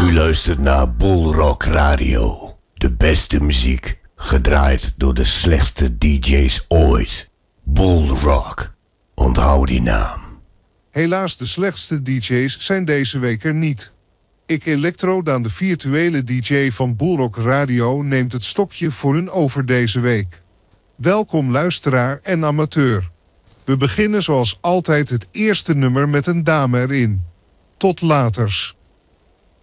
U luistert naar Bull Rock Radio. De beste muziek, gedraaid door de slechtste DJ's ooit. Bull Rock. Onthoud die naam. Helaas, de slechtste DJ's zijn deze week er niet. Ik Electro, de virtuele DJ van Bull Rock Radio, neemt het stokje voor hun over deze week. Welkom luisteraar en amateur. We beginnen zoals altijd het eerste nummer met een dame erin. Tot laters.